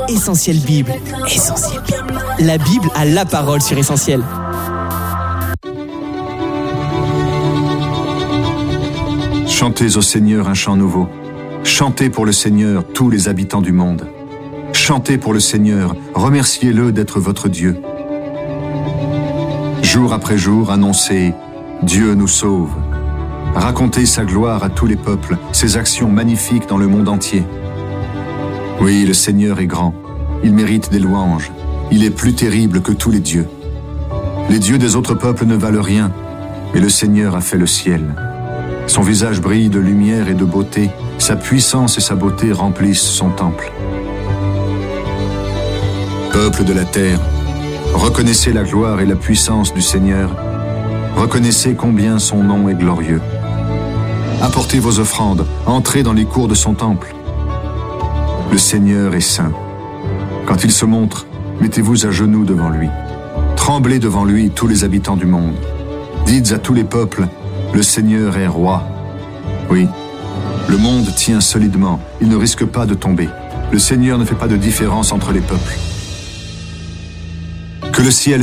Essentiel Bible. Essentiel Bible. La Bible a la parole sur Essentiel. Chantez au Seigneur un chant nouveau. Chantez pour le Seigneur tous les habitants du monde. Chantez pour le Seigneur, remerciez-le d'être votre Dieu. Jour après jour, annoncez « Dieu nous sauve ». Racontez sa gloire à tous les peuples, ses actions magnifiques dans le monde entier. Oui, le Seigneur est grand, il mérite des louanges, il est plus terrible que tous les dieux. Les dieux des autres peuples ne valent rien, mais le Seigneur a fait le ciel. Son visage brille de lumière et de beauté, sa puissance et sa beauté remplissent son temple. Peuple de la terre, reconnaissez la gloire et la puissance du Seigneur, reconnaissez combien son nom est glorieux. Apportez vos offrandes, entrez dans les cours de son temple. Le Seigneur est saint. Quand il se montre, mettez-vous à genoux devant lui. Tremblez devant lui tous les habitants du monde. Dites à tous les peuples, le Seigneur est roi. Oui, le monde tient solidement, il ne risque pas de tomber. Le Seigneur ne fait pas de différence entre les peuples. Que le ciel